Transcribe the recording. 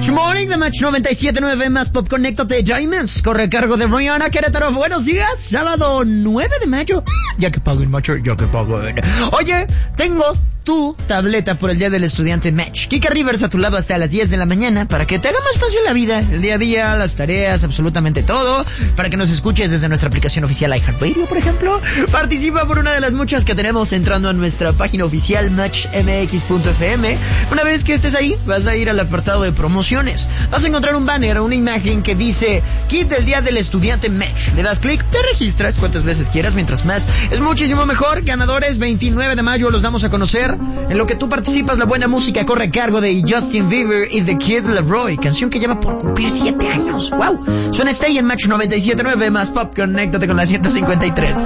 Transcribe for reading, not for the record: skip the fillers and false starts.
Match Morning de Match 97.9 más Pop. Conéctate, Diamonds. Corre a cargo de Rihanna Querétaro. Buenos días. Sábado 9 de mayo. Ya que paguen, macho, ya que paguen. Oye, tengo tu tableta por el Día del Estudiante Match. Kika Rivers a tu lado hasta las 10 de la mañana para que te haga más fácil la vida, el día a día, las tareas, absolutamente todo, para que nos escuches desde nuestra aplicación oficial iHeartRadio, por ejemplo. Participa por una de las muchas que tenemos entrando a nuestra página oficial matchmx.fm. Una vez que estés ahí, vas a ir al apartado de promociones. Vas a encontrar un banner o una imagen que dice Kit del Día del Estudiante Match. Le das clic, te registras cuantas veces quieras, mientras más es muchísimo mejor. Ganadores 29 de mayo los damos a conocer. En lo que tú participas, la buena música corre a cargo de Justin Bieber y The Kid Laroi, canción que lleva por cumplir 7 años. ¡Wow! Suena Stay en Match 97.9 más Pop. Conéctate con la 153.